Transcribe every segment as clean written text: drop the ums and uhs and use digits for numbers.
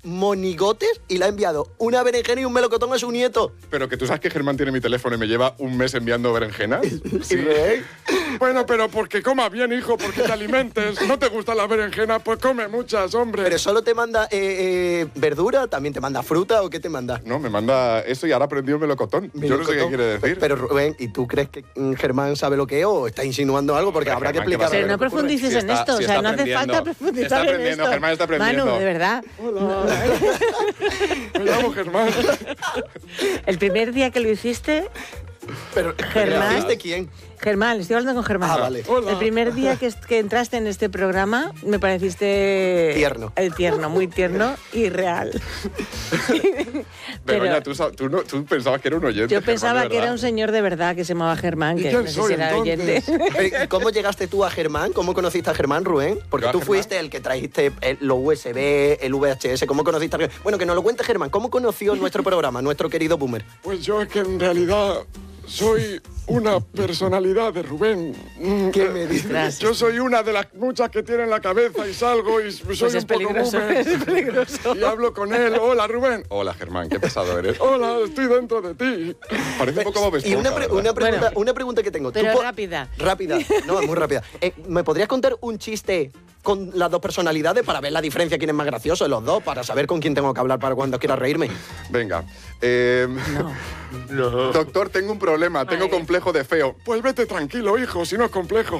monigotes y le ha enviado una berenjena y un melocotón a su nieto. Pero que tú sabes que Germán tiene mi teléfono y me lleva un mes enviando berenjenas. Sí. Bueno, pero porque comas bien, hijo, porque te alimentes. ¿No te gusta la berenjena? Pues come muchas, hombre. ¿Pero solo te manda verdura? ¿También te manda fruta o qué te manda? No, me manda eso y ahora aprendió el melocotón. Yo no sé qué quiere decir. Pero Rubén, ¿y tú crees que Germán sabe lo que es o está insinuando algo? Porque habrá que explicarlo. Pero no profundices en esto, o sea, no hace falta profundizar en esto. Germán está aprendiendo. Manu, de verdad. Hola. Me llamo Germán. El primer día que lo hiciste... Pero, Germán. ¿de quién? Germán, estoy hablando con Germán. Ah, vale. Hola. El primer día que entraste en este programa me pareciste... Tierno. Tierno, muy tierno y real. Begoña, tú pensabas que era un oyente. Yo Germán, pensaba de que era verdad. un señor de verdad que se llamaba Germán, ¿Y que quién no sé soy, si era oyente. ¿Y cómo llegaste tú a Germán? ¿Cómo conociste a Germán, Rubén? Porque Yo a tú Germán. fuiste el que trajiste los USB, el VHS. ¿Cómo conociste a Germán? Bueno, que nos lo cuente Germán. ¿Cómo conoció nuestro programa, nuestro querido Boomer? Pues yo es que en realidad soy una personalidad de Rubén. ¿Qué me dices? Gracias. Yo soy una de las muchas que tiene en la cabeza y salgo y soy Pues un es poco peligroso, boomer. es peligroso. Y hablo con él. Hola, Rubén. Hola, Germán, qué pesado eres. Hola, estoy dentro de ti. Parece un poco Bob Y Esponja, ¿verdad? una pregunta que tengo. Pero ¿Tú rápida. Rápida, no, muy rápida. ¿Me podrías contar un chiste con las dos personalidades para ver la diferencia, quién es más gracioso de los dos, para saber con quién tengo que hablar para cuando quiera reírme? Venga. No. Doctor, tengo un problema. Tengo Ay. complejo de feo. Pues vete tranquilo, hijo, si no es complejo.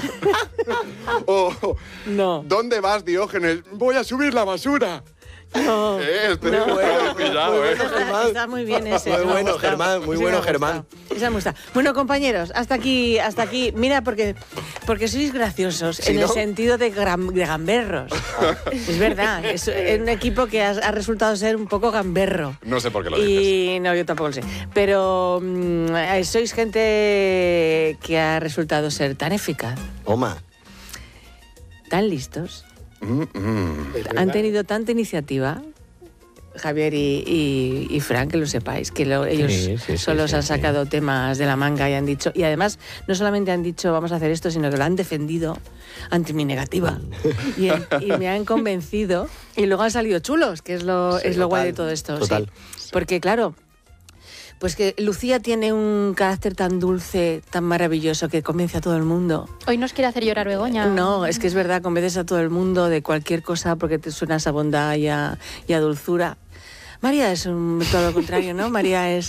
O, No. ¿dónde vas, Diógenes? Voy a subir la basura. No. Estoy No. bueno, pillado, Muy bueno, Está, está muy bien ese. Muy me ha bueno, gustado. Germán, muy Ese bueno, me ha Germán. gustado. Ese me gusta. Bueno, compañeros, hasta aquí. Mira, porque sois graciosos ¿Sí, en no? el sentido de gamberros. Es verdad, es un equipo que ha resultado ser un poco gamberro. No sé por qué lo dices. Y no, yo tampoco lo sé. Pero sois gente que ha resultado ser tan eficaz, Oma. tan listos, han tenido tanta iniciativa. Javier y Fran, que lo sepáis, que ellos solos han sacado temas de la manga y han dicho, y además no solamente han dicho vamos a hacer esto, sino que lo han defendido ante mi negativa y me han convencido y luego han salido chulos, que es lo guay de todo esto. Total. Sí. Porque claro, pues que Lucía tiene un carácter tan dulce, tan maravilloso, que convence a todo el mundo. Hoy nos quiere hacer llorar Begoña. No, es que es verdad, convences a todo el mundo de cualquier cosa porque te suena esa bondad y a dulzura. María es todo lo contrario, ¿no? María es...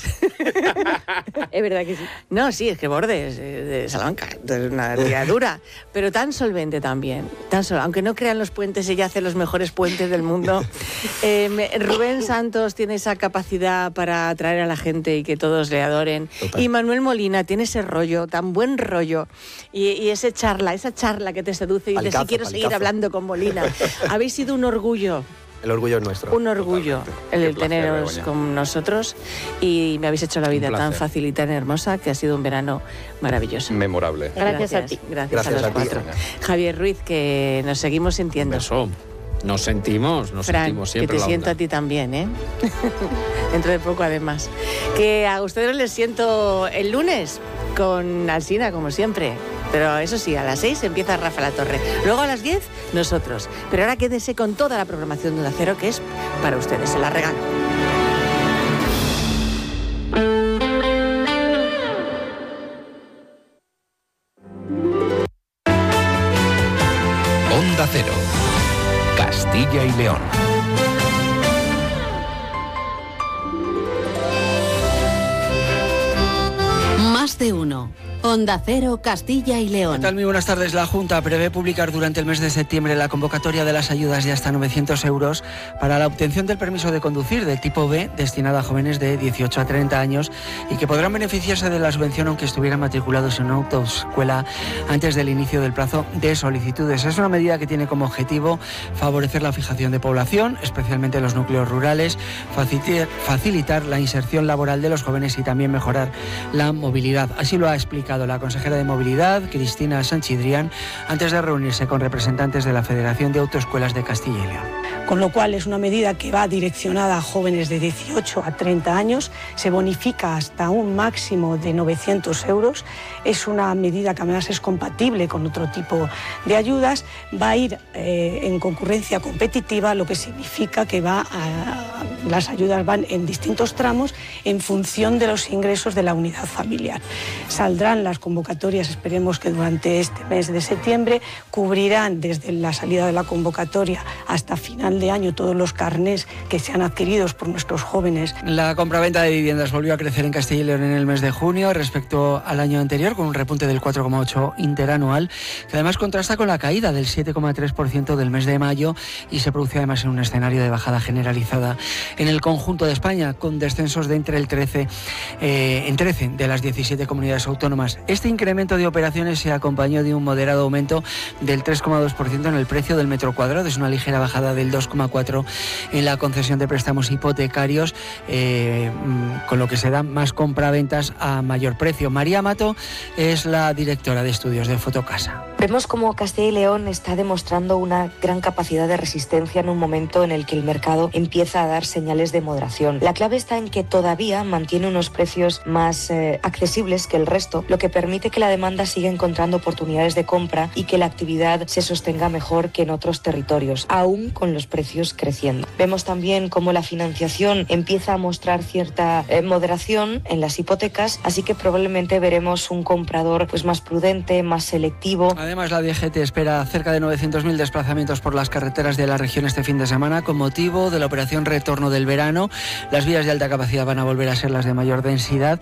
Es verdad que sí. No, sí, es que Borde es de Salamanca, es una tía dura, pero tan solvente también. Aunque no crean los puentes, ella hace los mejores puentes del mundo. Rubén Santos tiene esa capacidad para atraer a la gente y que todos le adoren. Total. Y Manuel Molina tiene ese rollo, tan buen rollo, y esa charla que te seduce y dices, Palcazo, sí, quiero seguir palcazo. hablando con Molina. Habéis sido un orgullo. El orgullo es nuestro. Un orgullo Qué el placer, teneros Begoña. con nosotros y me habéis hecho la vida Un tan placer. fácil y tan hermosa que ha sido un verano maravilloso. Memorable. Gracias a ti. Gracias a Gracias los a ti, cuatro. Begoña. Javier Ruiz, que nos seguimos sintiendo. Eso. Nos sentimos Fran, sentimos que siempre te la siento onda. a ti también, ¿eh? Dentro de poco, además. Que a ustedes les siento el lunes con Alsina, como siempre. Pero eso sí, a las 6 empieza Rafa La Torre. Luego a las 10, nosotros. Pero ahora quédense con toda la programación de Onda Cero, que es para ustedes. Se la regalo. Onda Cero. Castilla y León. Más de uno. Onda Cero, Castilla y León. ¿Qué tal? Muy buenas tardes. La Junta prevé publicar durante el mes de septiembre la convocatoria de las ayudas de hasta 900 euros para la obtención del permiso de conducir del tipo B destinado a jóvenes de 18 a 30 años y que podrán beneficiarse de la subvención aunque estuvieran matriculados en una autoescuela antes del inicio del plazo de solicitudes. Es una medida que tiene como objetivo favorecer la fijación de población, especialmente en los núcleos rurales, facilitar la inserción laboral de los jóvenes y también mejorar la movilidad. Así lo ha explicado la consejera de Movilidad, Cristina Sanchidrián, antes de reunirse con representantes de la Federación de Autoescuelas de Castilla y León. con lo cual es una medida que va direccionada a jóvenes de 18 a 30 años, se bonifica hasta un máximo de 900 euros, es una medida que además es compatible con otro tipo de ayudas, va a ir en concurrencia competitiva, lo que significa que las ayudas van en distintos tramos en función de los ingresos de la unidad familiar. Saldrán las convocatorias, esperemos que durante este mes de septiembre, cubrirán desde la salida de la convocatoria hasta final de año todos los carnés que sean adquiridos por nuestros jóvenes. La compraventa de viviendas volvió a crecer en Castilla y León en el mes de junio respecto al año anterior, con un repunte del 4,8% interanual, que además contrasta con la caída del 7,3% del mes de mayo y se produce además en un escenario de bajada generalizada en el conjunto de España, con descensos de en 13 de las 17 comunidades autónomas. Este incremento de operaciones se acompañó de un moderado aumento del 3,2% en el precio del metro cuadrado, es una ligera bajada del 2,4% en la concesión de préstamos hipotecarios, con lo que se dan más compraventas a mayor precio. María Mato es la directora de estudios de Fotocasa. Vemos cómo Castilla y León está demostrando una gran capacidad de resistencia en un momento en el que el mercado empieza a dar señales de moderación. La clave está en que todavía mantiene unos precios más accesibles que el resto, lo que permite que la demanda siga encontrando oportunidades de compra y que la actividad se sostenga mejor que en otros territorios, aún con los precios creciendo. Vemos también cómo la financiación empieza a mostrar cierta moderación en las hipotecas, así que probablemente veremos un comprador más prudente, más selectivo. Además, la DGT espera cerca de 900.000 desplazamientos por las carreteras de la región este fin de semana con motivo de la operación Retorno del Verano. Las vías de alta capacidad van a volver a ser las de mayor densidad.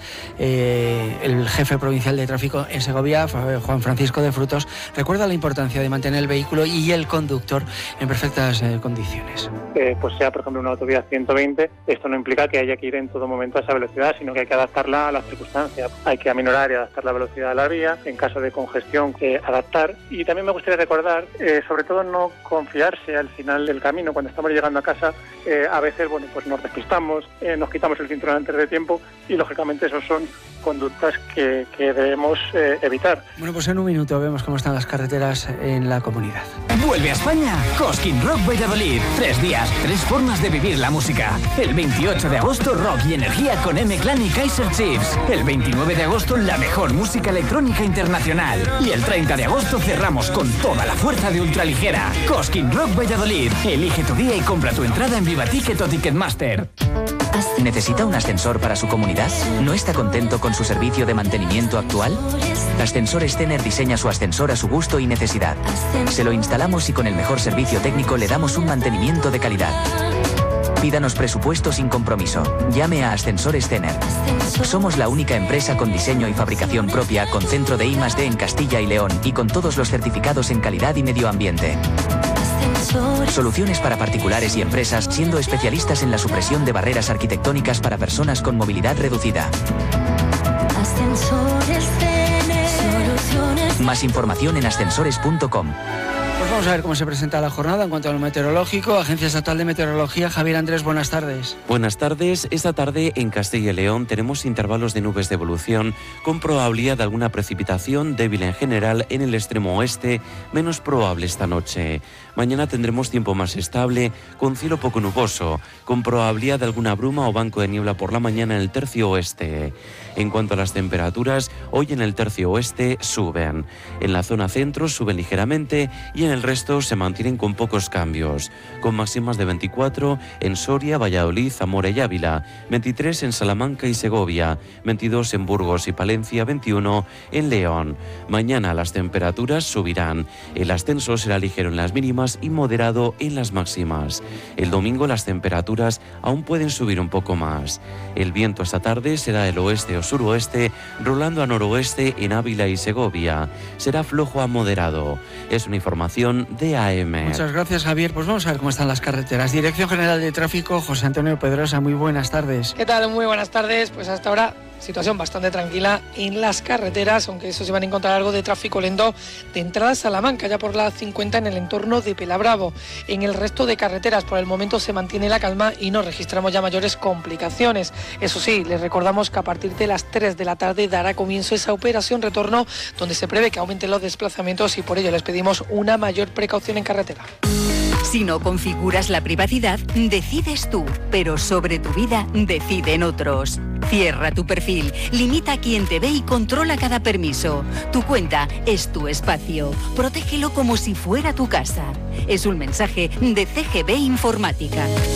El jefe provincial de tráfico en Segovia, Juan Francisco de Frutos, recuerda la importancia de mantener el vehículo y el conductor en perfectas condiciones. Pues sea, por ejemplo, una autovía 120, esto no implica que haya que ir en todo momento a esa velocidad, sino que hay que adaptarla a las circunstancias. Hay que aminorar y adaptar la velocidad de la vía, en caso de congestión, adaptar. Y también me gustaría recordar, sobre todo no confiarse al final del camino, cuando estamos llegando a casa, a veces pues nos despistamos, nos quitamos el cinturón antes de tiempo y lógicamente esos son conductas que debemos evitar. Bueno, pues en un minuto vemos cómo están las carreteras en la comunidad. Vuelve a España Cosquín Rock Valladolid. 3 días, 3 formas de vivir la música. El 28 de agosto, rock y energía con M-Clan y Kaiser Chiefs. El 29 de agosto, la mejor música electrónica internacional. Y el 30 de agosto cerramos con toda la fuerza de ultraligera. Cosquín Rock Valladolid. Elige tu día y compra tu entrada en Viva Ticket o Ticketmaster. ¿Necesita un ascensor para su comunidad? ¿No está contento con su servicio de mantenimiento actual? Ascensores Zener diseña su ascensor a su gusto y necesidad. Se lo instalamos y con el mejor servicio técnico le damos un mantenimiento de calidad. Pídanos presupuesto sin compromiso. Llame a Ascensores Zener. Somos la única empresa con diseño y fabricación propia, con centro de I+D en Castilla y León y con todos los certificados en calidad y medio ambiente. Soluciones para particulares y empresas, siendo especialistas en la supresión de barreras arquitectónicas para personas con movilidad reducida. Más información en ascensores.com. Pues vamos a ver cómo se presenta la jornada en cuanto a lo meteorológico. Agencia Estatal de Meteorología, Javier Andrés, buenas tardes. Buenas tardes. Esta tarde en Castilla y León tenemos intervalos de nubes de evolución con probabilidad de alguna precipitación débil en general en el extremo oeste, menos probable esta noche. Mañana tendremos tiempo más estable, con cielo poco nuboso, con probabilidad de alguna bruma o banco de niebla por la mañana en el tercio oeste. En cuanto a las temperaturas, hoy en el tercio oeste suben. En la zona centro suben ligeramente y en el resto se mantienen con pocos cambios, con máximas de 24 en Soria, Valladolid, Zamora y Ávila, 23 en Salamanca y Segovia, 22 en Burgos y Palencia, 21 en León. Mañana las temperaturas subirán. El ascenso será ligero en las mínimas y moderado en las máximas. El domingo las temperaturas aún pueden subir un poco más. El viento esta tarde será del oeste o suroeste, rolando a noroeste en Ávila y Segovia. Será flojo a moderado. Es una información de AM. Muchas gracias, Javier. Pues vamos a ver cómo están las carreteras. Dirección General de Tráfico, José Antonio Pedrosa, muy buenas tardes. ¿Qué tal? Muy buenas tardes. Pues hasta ahora situación bastante tranquila en las carreteras, aunque eso se van a encontrar algo de tráfico lento de entrada a Salamanca, ya por la 50 en el entorno de Pelabravo. En el resto de carreteras por el momento se mantiene la calma y no registramos ya mayores complicaciones. Eso sí, les recordamos que a partir de las 3 de la tarde dará comienzo esa operación retorno, donde se prevé que aumenten los desplazamientos y por ello les pedimos una mayor precaución en carretera. Si no configuras la privacidad, decides tú, pero sobre tu vida deciden otros. Cierra tu perfil, limita a quien te ve y controla cada permiso. Tu cuenta es tu espacio. Protégelo como si fuera tu casa. Es un mensaje de CGB Informática.